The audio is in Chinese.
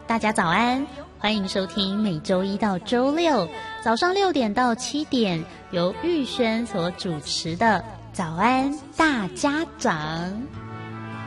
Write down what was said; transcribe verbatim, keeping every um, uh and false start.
大家早安，欢迎收听每周一到周六早上六点到七点由玉轩所主持的早安大家长。